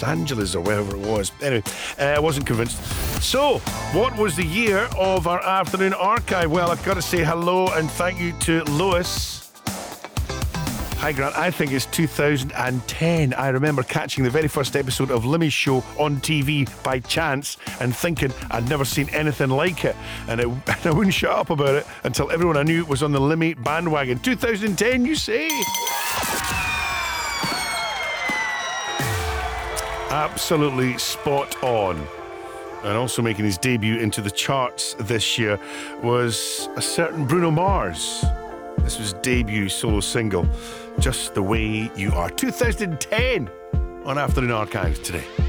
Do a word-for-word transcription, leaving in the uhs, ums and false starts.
Angeles or wherever it was. Anyway, uh, I wasn't convinced. So, what was the year of our afternoon archive? Well, I've got to say hello and thank you to Lois. Hi Grant, I think it's two thousand ten. I remember catching the very first episode of Limmy's show on T V by chance and thinking I'd never seen anything like it, and, it, and I wouldn't shut up about it until everyone I knew was on the Limmy bandwagon. two thousand ten, you say? Absolutely spot on. And also making his debut into the charts this year was a certain Bruno Mars. This was debut solo single, Just the Way You Are. two thousand ten on Afternoon Archives today.